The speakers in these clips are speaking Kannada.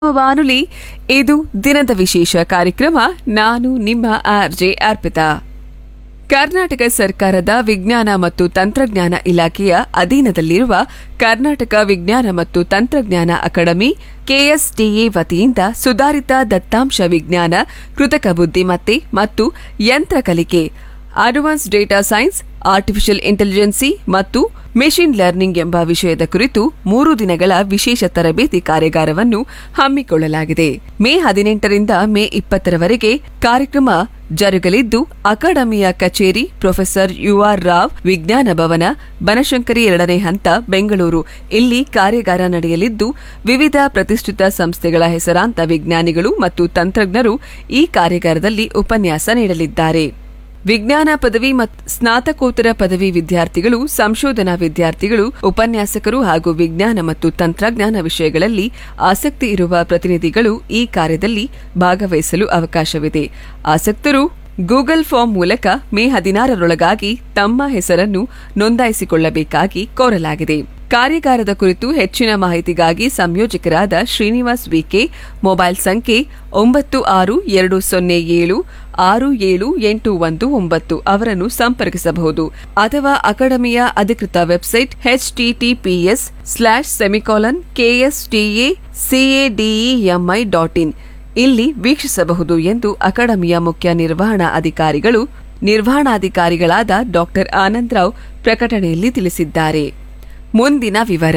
ಬಾನುಲಿ ಇದು ದಿನದ ವಿಶೇಷ ಕಾರ್ಯಕ್ರಮ. ನಾನು ನಿಮ್ಮ ಆರ್ಜೆ ಅರ್ಪಿತಾ. ಕರ್ನಾಟಕ ಸರ್ಕಾರದ ವಿಜ್ಞಾನ ಮತ್ತು ತಂತ್ರಜ್ಞಾನ ಇಲಾಖೆಯ ಅಧೀನದಲ್ಲಿರುವ ಕರ್ನಾಟಕ ವಿಜ್ಞಾನ ಮತ್ತು ತಂತ್ರಜ್ಞಾನ ಅಕಾಡೆಮಿ ಕೆಎಸ್ಟಿಎ ವತಿಯಿಂದ ಸುಧಾರಿತ ದತ್ತಾಂಶ ವಿಜ್ಞಾನ, ಕೃತಕ ಬುದ್ಧಿಮತ್ತೆ ಮತ್ತು ಯಂತ್ರ ಕಲಿಕೆ, advance data science, artificial intelligence ಮತ್ತು ಮೆಷಿನ್ ಲರ್ನಿಂಗ್ ಎಂಬ ವಿಷಯದ ಕುರಿತು 3 ದಿನಗಳ ವಿಶೇಷ ತರಬೇತಿ ಕಾರ್ಯಾಗಾರವನ್ನು ಹಮ್ಮಿಕೊಳ್ಳಲಾಗಿದೆ. ಮೇ 18ರಿಂದ ಮೇ 20ರವರೆಗೆ ಕಾರ್ಯಕ್ರಮ ಜರುಗಲಿದ್ದು, ಅಕಾಡೆಮಿಯ ಕಚೇರಿ ಪ್ರೊಫೆಸರ್ ಯುಆರ್ ರಾವ್ ವಿಜ್ಞಾನ ಭವನ, ಬನಶಂಕರಿ 2ನೇ ಹಂತ, ಬೆಂಗಳೂರು ಇಲ್ಲಿ ಕಾರ್ಯಾಗಾರ ನಡೆಯಲಿದ್ದು, ವಿವಿಧ ಪ್ರತಿಷ್ಠಿತ ಸಂಸ್ಥೆಗಳ ಹೆಸರಾಂತ ವಿಜ್ಞಾನಿಗಳು ಮತ್ತು ತಂತ್ರಜ್ಞರು ಈ ಕಾರ್ಯಾಗಾರದಲ್ಲಿ ಉಪನ್ಯಾಸ ನೀಡಲಿದ್ದಾರೆ. ವಿಜ್ಞಾನ ಪದವಿ ಮತ್ತು ಸ್ನಾತಕೋತ್ತರ ಪದವಿ ವಿದ್ಯಾರ್ಥಿಗಳು, ಸಂಶೋಧನಾ ವಿದ್ಯಾರ್ಥಿಗಳು, ಉಪನ್ಯಾಸಕರು ಹಾಗೂ ವಿಜ್ಞಾನ ಮತ್ತು ತಂತ್ರಜ್ಞಾನ ವಿಷಯಗಳಲ್ಲಿ ಆಸಕ್ತಿ ಇರುವ ಪ್ರತಿನಿಧಿಗಳು ಈ ಕಾರ್ಯದಲ್ಲಿ ಭಾಗವಹಿಸಲು ಅವಕಾಶವಿದೆ. ಆಸಕ್ತರು ಗೂಗಲ್ ಫಾರ್ಮ್ ಮೂಲಕ ಮೇ 16ರೊಳಗಾಗಿ ತಮ್ಮ ಹೆಸರನ್ನು ನೋಂದಾಯಿಸಿಕೊಳ್ಳಬೇಕಾಗಿ ಕೋರಲಾಗಿದೆ. ಕಾರ್ಯಾಗಾರದ ಕುರಿತು ಹೆಚ್ಚಿನ ಮಾಹಿತಿಗಾಗಿ ಸಂಯೋಜಕರಾದ ಶ್ರೀನಿವಾಸ್ ವಿಕೆ, ಮೊಬೈಲ್ ಸಂಖ್ಯೆ 9620767819 ಅವರನ್ನು ಸಂಪರ್ಕಿಸಬಹುದು ಅಥವಾ ಅಕಾಡೆಮಿಯ ಅಧಿಕೃತ ವೆಬ್ಸೈಟ್ https://kstacademi.in ಇಲ್ಲಿ ವೀಕ್ಷಿಸಬಹುದು ಎಂದು ಅಕಾಡೆಮಿಯ ಮುಖ್ಯ ನಿರ್ವಹಣಾಧಿಕಾರಿಗಳಾದ ಡಾ ಆನಂದರಾವ್ ಪ್ರಕಟಣೆಯಲ್ಲಿ ತಿಳಿಸಿದ್ದಾರೆ. ಮುಂದಿನ ವಿವರ.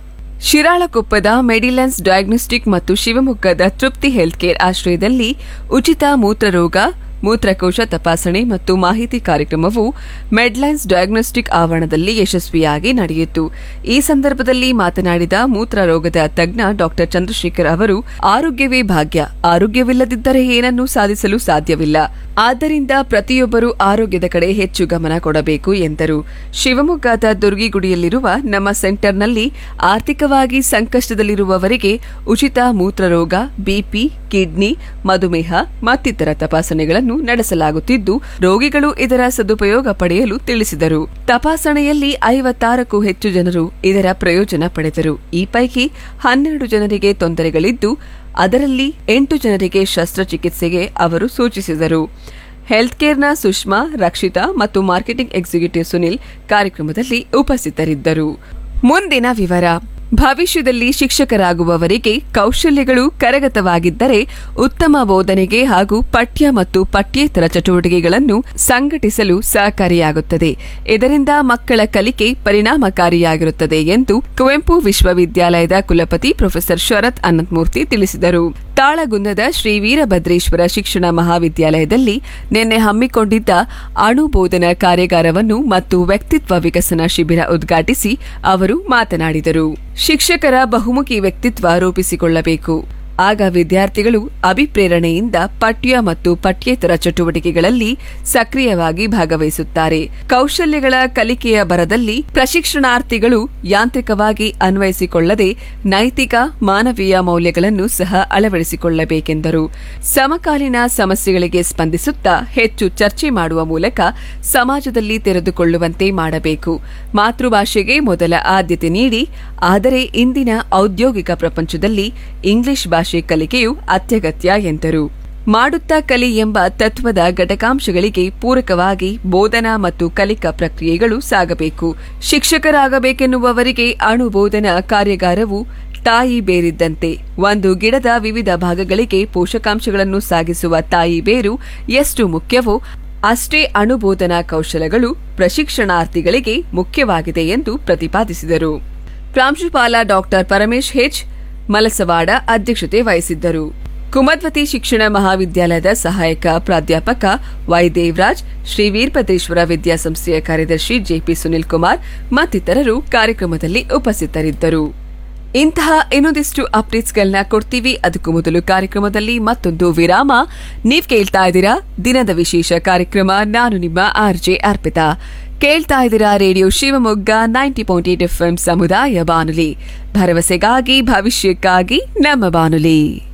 ಶಿರಾಳಕೊಪ್ಪದ ಮೆಡಿಲೆನ್ಸ್ ಡಯಾಗ್ನೋಸ್ಟಿಕ್ ಮತ್ತು ಶಿವಮೊಗ್ಗದ ತೃಪ್ತಿ ಹೆಲ್ತ್ ಕೇರ್ ಆಶ್ರಯದಲ್ಲಿ ಉಚಿತ ಮೂತ್ರರೋಗ, ಮೂತ್ರಕೋಶ ತಪಾಸಣೆ ಮತ್ತು ಮಾಹಿತಿ ಕಾರ್ಯಕ್ರಮವು ಮೆಡ್ಲೈನ್ಸ್ ಡಯಾಗ್ನೋಸ್ಟಿಕ್ ಆವರಣದಲ್ಲಿ ಯಶಸ್ವಿಯಾಗಿ ನಡೆಯಿತು. ಈ ಸಂದರ್ಭದಲ್ಲಿ ಮಾತನಾಡಿದ ಮೂತ್ರರೋಗದ ತಜ್ಞ ಡಾ ಚಂದ್ರಶೇಖರ್ ಅವರು, ಆರೋಗ್ಯವೇ ಭಾಗ್ಯ, ಆರೋಗ್ಯವಿಲ್ಲದಿದ್ದರೆ ಏನನ್ನೂ ಸಾಧಿಸಲು ಸಾಧ್ಯವಿಲ್ಲ. ಆದ್ದರಿಂದ ಪ್ರತಿಯೊಬ್ಬರೂ ಆರೋಗ್ಯದ ಕಡೆ ಹೆಚ್ಚು ಗಮನ ಕೊಡಬೇಕು ಎಂದರು. ಶಿವಮೊಗ್ಗದ ದುರ್ಗಿಗುಡಿಯಲ್ಲಿರುವ ನಮ್ಮ ಸೆಂಟರ್ನಲ್ಲಿ ಆರ್ಥಿಕವಾಗಿ ಸಂಕಷ್ಟದಲ್ಲಿರುವವರಿಗೆ ಉಚಿತ ಮೂತ್ರರೋಗ, ಬಿಪಿ, ಕಿಡ್ನಿ, ಮಧುಮೇಹ ಮತ್ತಿತರ ತಪಾಸಣೆಗಳನ್ನು ನಡೆಸಲಾಗುತ್ತಿದ್ದು, ರೋಗಿಗಳು ಇದರ ಸದುಪಯೋಗ ಪಡೆಯಲು ತಿಳಿಸಿದರು. ತಪಾಸಣೆಯಲ್ಲಿ 56ಕ್ಕೂ ಹೆಚ್ಚು ಜನರು ಇದರ ಪ್ರಯೋಜನ ಪಡೆದರು. ಈ ಪೈಕಿ 12 ಜನರಿಗೆ ತೊಂದರೆಗಳಿದ್ದು, ಅದರಲ್ಲಿ 8 ಜನರಿಗೆ ಶಸ್ತ್ರಚಿಕಿತ್ಸೆಗೆ ಅವರು ಸೂಚಿಸಿದರು. ಹೆಲ್ತ್ ಕೇರ್ನ ಸುಷ್ಮಾ, ರಕ್ಷಿತಾ ಮತ್ತು ಮಾರ್ಕೆಟಿಂಗ್ ಎಕ್ಸಿಕ್ಯೂಟಿವ್ ಸುನಿಲ್ ಕಾರ್ಯಕ್ರಮದಲ್ಲಿ ಉಪಸ್ಥಿತರಿದ್ದರು. ಮುಂದಿನ ವಿವರ. ಭವಿಷ್ಯದಲ್ಲಿ ಶಿಕ್ಷಕರಾಗುವವರಿಗೆ ಕೌಶಲ್ಯಗಳು ಕರಗತವಾಗಿದ್ದರೆ ಉತ್ತಮ ಬೋಧನೆಗೆ ಹಾಗೂ ಪಠ್ಯ ಮತ್ತು ಪಠ್ಯೇತರ ಚಟುವಟಿಕೆಗಳನ್ನು ಸಂಘಟಿಸಲು ಸಹಕಾರಿಯಾಗುತ್ತದೆ. ಇದರಿಂದ ಮಕ್ಕಳ ಕಲಿಕೆ ಪರಿಣಾಮಕಾರಿಯಾಗಿರುತ್ತದೆ ಎಂದು ಕುವೆಂಪು ವಿಶ್ವವಿದ್ಯಾಲಯದ ಕುಲಪತಿ ಪ್ರೊಫೆಸರ್ ಶರತ್ ಅನಂತಮೂರ್ತಿ ತಿಳಿಸಿದರು. ತಾಳಗುಂದದ ಶ್ರೀ ವೀರಭದ್ರೇಶ್ವರ ಶಿಕ್ಷಣ ಮಹಾವಿದ್ಯಾಲಯದಲ್ಲಿ ನಿನ್ನೆ ಹಮ್ಮಿಕೊಂಡಿದ್ದ ಅಣು ಬೋಧನಾ ಕಾರ್ಯಾಗಾರವನ್ನು ಮತ್ತು ವ್ಯಕ್ತಿತ್ವ ವಿಕಸನ ಶಿಬಿರ ಉದ್ಘಾಟಿಸಿ ಅವರು ಮಾತನಾಡಿದರು. ಶಿಕ್ಷಕರ ಬಹುಮುಖಿ ವ್ಯಕ್ತಿತ್ವ ರೂಪಿಸಿಕೊಳ್ಳಬೇಕು. ಆಗ ವಿದ್ಯಾರ್ಥಿಗಳು ಅಭಿಪ್ರೇರಣೆಯಿಂದ ಪಠ್ಯ ಮತ್ತು ಪಠ್ಯೇತರ ಚಟುವಟಿಕೆಗಳಲ್ಲಿ ಸಕ್ರಿಯವಾಗಿ ಭಾಗವಹಿಸುತ್ತಾರೆ. ಕೌಶಲ್ಯಗಳ ಕಲಿಕೆಯ ಭರದಲ್ಲಿ ಪ್ರಶಿಕ್ಷಣಾರ್ಥಿಗಳು ಯಾಂತ್ರಿಕವಾಗಿ ಅನ್ವಯಿಸಿಕೊಳ್ಳದೆ ನೈತಿಕ, ಮಾನವೀಯ ಮೌಲ್ಯಗಳನ್ನು ಸಹ ಅಳವಡಿಸಿಕೊಳ್ಳಬೇಕೆಂದರು. ಸಮಕಾಲೀನ ಸಮಸ್ಯೆಗಳಿಗೆ ಸ್ಪಂದಿಸುತ್ತಾ ಹೆಚ್ಚು ಚರ್ಚೆ ಮಾಡುವ ಮೂಲಕ ಸಮಾಜದಲ್ಲಿ ತೆರೆದುಕೊಳ್ಳುವಂತೆ ಮಾಡಬೇಕು. ಮಾತೃಭಾಷೆಗೆ ಮೊದಲ ಆದ್ಯತೆ ನೀಡಿ. ಆದರೆ ಇಂದಿನ ಔದ್ಯೋಗಿಕ ಪ್ರಪಂಚದಲ್ಲಿ ಇಂಗ್ಲಿಷ್ ಭಾಷೆ ಕಲಿಕೆಯು ಅತ್ಯಗತ್ಯ ಎಂದರು. ಮಾಡುತ್ತಾ ಕಲಿ ಎಂಬ ತತ್ವದ ಘಟಕಾಂಶಗಳಿಗೆ ಪೂರಕವಾಗಿ ಬೋಧನಾ ಮತ್ತು ಕಲಿಕಾ ಪ್ರಕ್ರಿಯೆಗಳು ಸಾಗಬೇಕು. ಶಿಕ್ಷಕರಾಗಬೇಕೆನ್ನುವವರಿಗೆ ಅಣು ಬೋಧನಾ ಕಾರ್ಯಾಗಾರವು ತಾಯಿ ಬೇರಿದ್ದಂತೆ. ಒಂದು ಗಿಡದ ವಿವಿಧ ಭಾಗಗಳಿಗೆ ಪೋಷಕಾಂಶಗಳನ್ನು ಸಾಗಿಸುವ ತಾಯಿ ಬೇರು ಎಷ್ಟು ಮುಖ್ಯವೋ ಅಷ್ಟೇ ಅಣುಬೋಧನಾ ಕೌಶಲಗಳು ಪ್ರಶಿಕ್ಷಣಾರ್ಥಿಗಳಿಗೆ ಮುಖ್ಯವಾಗಿದೆ ಎಂದು ಪ್ರತಿಪಾದಿಸಿದರು. ಪ್ರಾಂಶುಪಾಲ ಡಾ ಪರಮೇಶ್ ಹೆಚ್ ಮಲಸವಾಡ ಅಧ್ಯಕ್ಷತೆ ವಹಿಸಿದ್ದರು. ಕುಮದ್ವತಿ ಶಿಕ್ಷಣ ಮಹಾವಿದ್ಯಾಲಯದ ಸಹಾಯಕ ಪ್ರಾಧ್ಯಾಪಕ ವೈ ದೇವರಾಜ್, ಶ್ರೀ ವೀರಭದ್ರೇಶ್ವರ ವಿದ್ಯಾಸಂಸ್ಥೆಯ ಕಾರ್ಯದರ್ಶಿ ಜೆಪಿ ಸುನಿಲ್ ಕುಮಾರ್ ಮತ್ತಿತರರು ಕಾರ್ಯಕ್ರಮದಲ್ಲಿ ಉಪಸ್ಥಿತರಿದ್ದರು. ಇಂತಹ ಇನ್ನೊಂದಿಷ್ಟು ಅಪ್ಡೇಟ್ಸ್ಗಳನ್ನ ಕೊಡ್ತೀವಿ. ಅದಕ್ಕೂ ಮೊದಲು ಕಾರ್ಯಕ್ರಮದಲ್ಲಿ ಮತ್ತೊಂದು ವಿರಾಮ. ನೀವ್ ಕೇಳ್ತಾ ಇದ್ದೀರಾ ದಿನದ ವಿಶೇಷ ಕಾರ್ಯಕ್ರಮ. ನಾನು ನಿಮ್ಮ ಆರ್ಜೆ ಅರ್ಪಿತಾ. ಕೇಳ್ತಾ ಇದ್ದೀರಾ ರೇಡಿಯೋ ಶಿವಮೊಗ್ಗ 90.8 FM ಸಮುದಾಯ ಬಾನುಲಿ. ಭರವಸೆಗಾಗಿ ಭವಿಷ್ಯಕ್ಕಾಗಿ ನಮ್ಮ ಬಾನುಲಿ.